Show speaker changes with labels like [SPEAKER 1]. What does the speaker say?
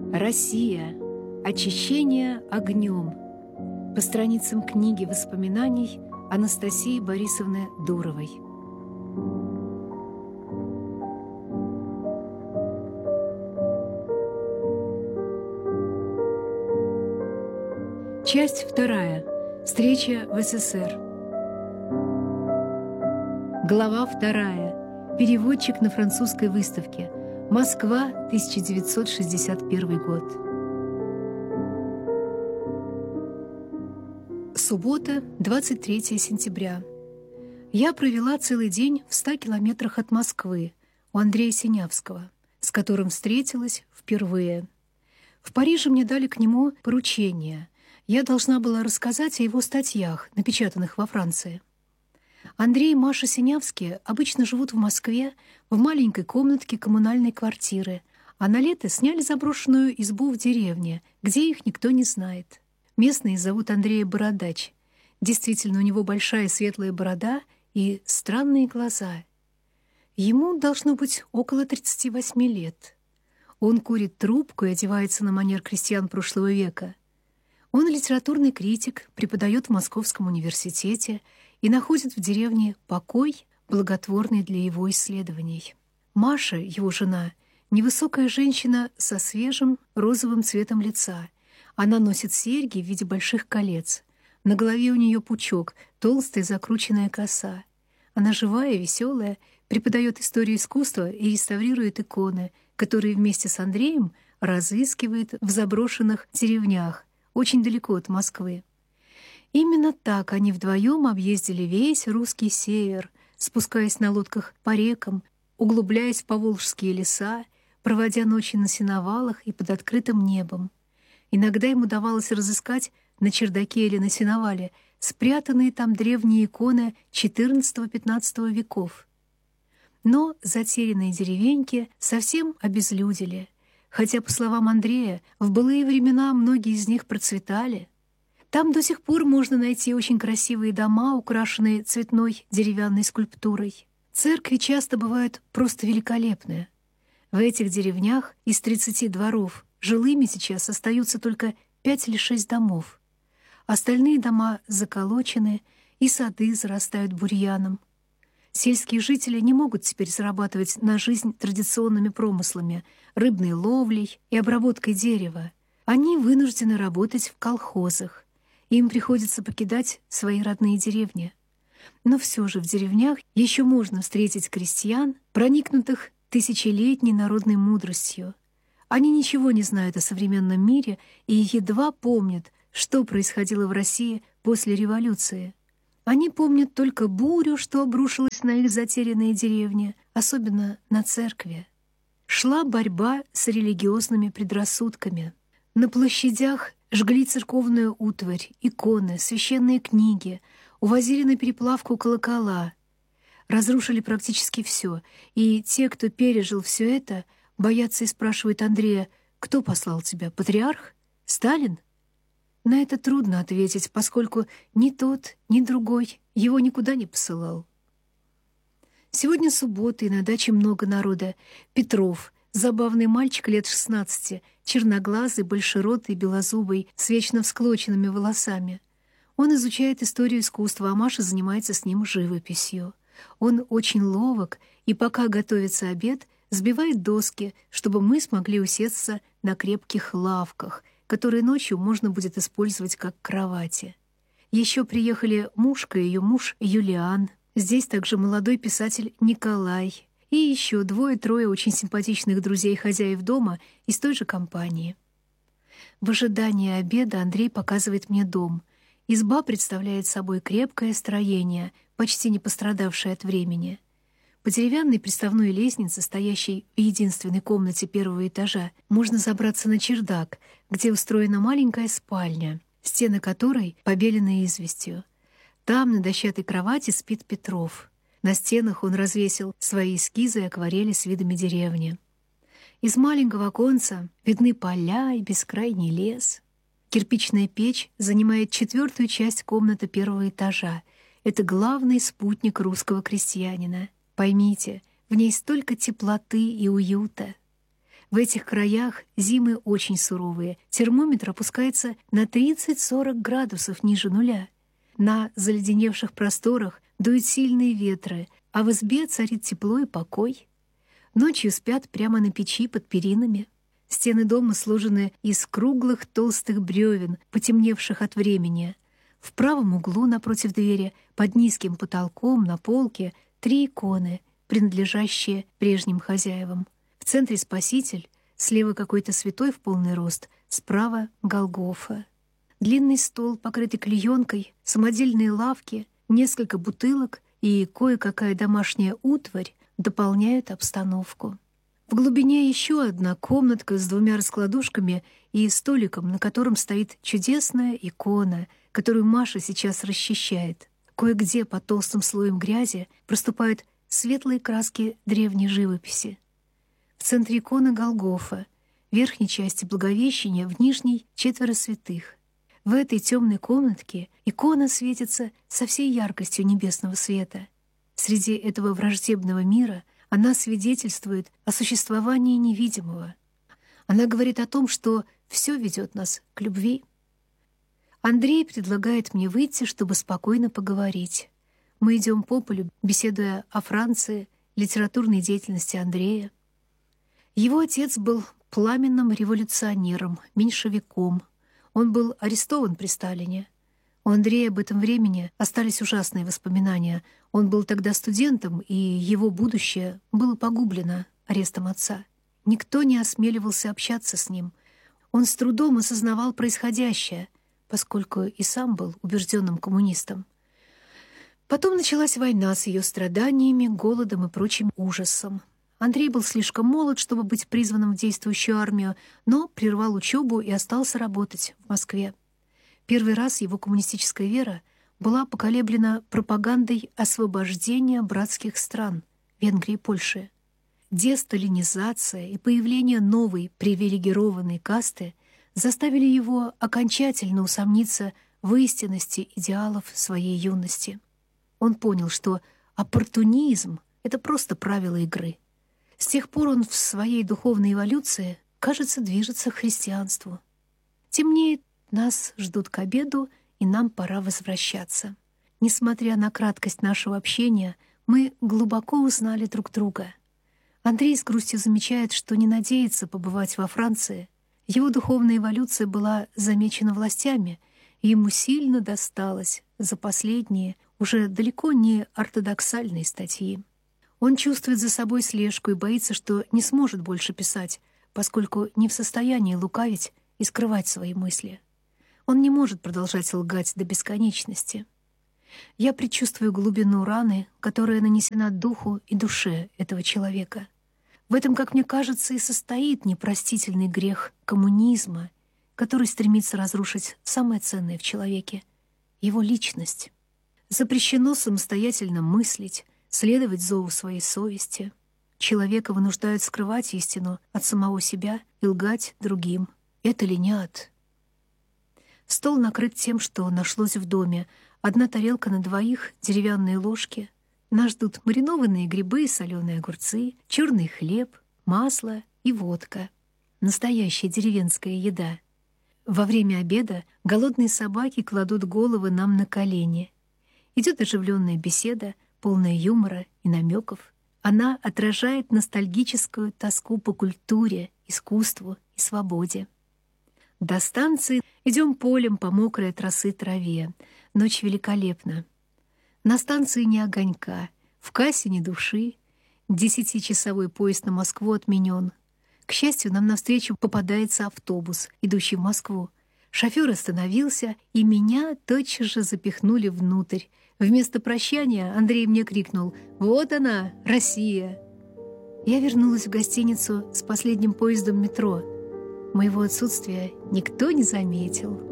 [SPEAKER 1] Россия. Очищение огнем. По страницам книги воспоминаний Анастасии Борисовны Дуровой. Часть 2. Встреча в СССР. Глава 2. Переводчик на французской выставке. Москва, 1961 год. Суббота, 23 сентября. Я провела целый день в 100 километрах от Москвы у Андрея Синявского, с которым встретилась впервые. В Париже мне дали к нему поручение. Я должна была рассказать о его статьях, напечатанных во Франции. Андрей и Маша Синявские обычно живут в Москве в маленькой комнатке коммунальной квартиры, а на лето сняли заброшенную избу в деревне, где их никто не знает. Местные зовут Андрея Бородач. Действительно, у него большая светлая борода и странные глаза. Ему должно быть около 38 лет. Он курит трубку и одевается на манер крестьян прошлого века. Он литературный критик, преподает в Московском университете и находит в деревне покой, благотворный для его исследований. Маша, его жена, невысокая женщина со свежим розовым цветом лица. Она носит серьги в виде больших колец. На голове у нее пучок, толстая закрученная коса. Она живая, веселая, преподает историю искусства и реставрирует иконы, которые вместе с Андреем разыскивает в заброшенных деревнях, очень далеко от Москвы. Именно так они вдвоем объездили весь русский север, спускаясь на лодках по рекам, углубляясь в поволжские леса, проводя ночи на сеновалах и под открытым небом. Иногда им удавалось разыскать на чердаке или на сеновале спрятанные там древние иконы XIV-XV веков. Но затерянные деревеньки совсем обезлюдили, хотя, по словам Андрея, в былые времена многие из них процветали. Там до сих пор можно найти очень красивые дома, украшенные цветной деревянной скульптурой. Церкви часто бывают просто великолепные. В этих деревнях из 30 дворов жилыми сейчас остаются только 5 или 6 домов. Остальные дома заколочены, и сады зарастают бурьяном. Сельские жители не могут теперь зарабатывать на жизнь традиционными промыслами, рыбной ловлей и обработкой дерева. Они вынуждены работать в колхозах. Им приходится покидать свои родные деревни. Но все же в деревнях еще можно встретить крестьян, проникнутых тысячелетней народной мудростью. Они ничего не знают о современном мире и едва помнят, что происходило в России после революции. Они помнят только бурю, что обрушилась на их затерянные деревни, особенно на церкви. Шла борьба с религиозными предрассудками. На площадях жгли церковную утварь, иконы, священные книги, увозили на переплавку колокола, разрушили практически все, и те, кто пережил все это, боятся и спрашивают Андрея: «Кто послал тебя, патриарх? Сталин?» На это трудно ответить, поскольку ни тот, ни другой его никуда не посылал. Сегодня суббота, и на даче много народа. Петров, забавный мальчик лет 16, черноглазый, большеротый, белозубый, с вечно всклоченными волосами. Он изучает историю искусства, а Маша занимается с ним живописью. Он очень ловок, и пока готовится обед, сбивает доски, чтобы мы смогли усесться на крепких лавках, которые ночью можно будет использовать как кровати. Еще приехали Мушка и ее муж Юлиан. Здесь также молодой писатель Николай и еще 2-3 очень симпатичных друзей хозяев дома из той же компании. В ожидании обеда Андрей показывает мне дом. Изба представляет собой крепкое строение, почти не пострадавшее от времени. По деревянной приставной лестнице, стоящей в единственной комнате первого этажа, можно забраться на чердак, где устроена маленькая спальня, стены которой побелены известью. Там на дощатой кровати спит Петров. На стенах он развесил свои эскизы и акварели с видами деревни. Из маленького оконца видны поля и бескрайний лес. Кирпичная печь занимает 4-ю часть комнаты первого этажа. Это главный спутник русского крестьянина. Поймите, в ней столько теплоты и уюта. В этих краях зимы очень суровые. Термометр опускается на 30-40 градусов ниже нуля. На заледеневших просторах дуют сильные ветры, а в избе царит тепло и покой. Ночью спят прямо на печи под перинами. Стены дома сложены из круглых толстых бревен, потемневших от времени. В правом углу напротив двери, под низким потолком, на полке, 3 иконы, принадлежащие прежним хозяевам. В центре Спаситель, слева какой-то святой в полный рост, справа — Голгофа. Длинный стол, покрытый клеенкой, самодельные лавки, несколько бутылок и кое-какая домашняя утварь дополняют обстановку. В глубине еще одна комнатка с 2 раскладушками и столиком, на котором стоит чудесная икона, которую Маша сейчас расчищает. Кое-где под толстым слоем грязи проступают светлые краски древней живописи. В центре иконы Голгофа, в верхней части Благовещения, в нижней — 4 святых. В этой темной комнатке икона светится со всей яркостью небесного света. Среди этого враждебного мира она свидетельствует о существовании невидимого. Она говорит о том, что все ведет нас к любви. Андрей предлагает мне выйти, чтобы спокойно поговорить. Мы идем по полю, беседуя о Франции, литературной деятельности Андрея. Его отец был пламенным революционером, меньшевиком. Он был арестован при Сталине. У Андрея об этом времени остались ужасные воспоминания. Он был тогда студентом, и его будущее было погублено арестом отца. Никто не осмеливался общаться с ним. Он с трудом осознавал происходящее, поскольку и сам был убежденным коммунистом. Потом началась война с ее страданиями, голодом и прочим ужасом. Андрей был слишком молод, чтобы быть призванным в действующую армию, но прервал учебу и остался работать в Москве. Первый раз его коммунистическая вера была поколеблена пропагандой освобождения братских стран Венгрии и Польши. Десталинизация и появление новой привилегированной касты заставили его окончательно усомниться в истинности идеалов своей юности. Он понял, что оппортунизм — это просто правило игры. С тех пор он в своей духовной эволюции, кажется, движется к христианству. Темнеет, нас ждут к обеду, и нам пора возвращаться. Несмотря на краткость нашего общения, мы глубоко узнали друг друга. Андрей с грустью замечает, что не надеется побывать во Франции. Его духовная эволюция была замечена властями, и ему сильно досталось за последние, уже далеко не ортодоксальные статьи. Он чувствует за собой слежку и боится, что не сможет больше писать, поскольку не в состоянии лукавить и скрывать свои мысли. Он не может продолжать лгать до бесконечности. Я предчувствую глубину раны, которая нанесена духу и душе этого человека. В этом, как мне кажется, и состоит непростительный грех коммунизма, который стремится разрушить самое ценное в человеке — его личность. Запрещено самостоятельно мыслить, следовать зову своей совести. Человека вынуждают скрывать истину от самого себя и лгать другим. Это ли не ад? Стол накрыт тем, что нашлось в доме. 1 тарелка на 2, деревянные ложки. Нас ждут маринованные грибы, соленые огурцы, черный хлеб, масло и водка. Настоящая деревенская еда. Во время обеда голодные собаки кладут головы нам на колени. Идет оживленная беседа, полная юмора и намеков. Она отражает ностальгическую тоску по культуре, искусству и свободе. До станции идем полем по мокрой от росы траве. Ночь великолепна. На станции ни огонька, в кассе ни души. 10-часовой поезд на Москву отменен. К счастью, нам навстречу попадается автобус, идущий в Москву. Шофёр остановился, и меня тотчас же запихнули внутрь. Вместо прощания Андрей мне крикнул: «Вот она, Россия!». Я вернулась в гостиницу с последним поездом метро. Моего отсутствия никто не заметил.